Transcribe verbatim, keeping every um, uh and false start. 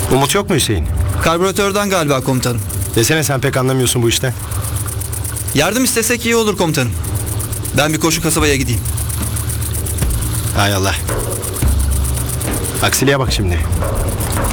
Umut yok mu Hüseyin? Karbüratörden galiba komutanım. Desene, sen pek anlamıyorsun bu işten. Yardım istesek iyi olur komutanım. Ben bir koşu kasabaya gideyim. Hay Allah. Aksiliğe bak şimdi.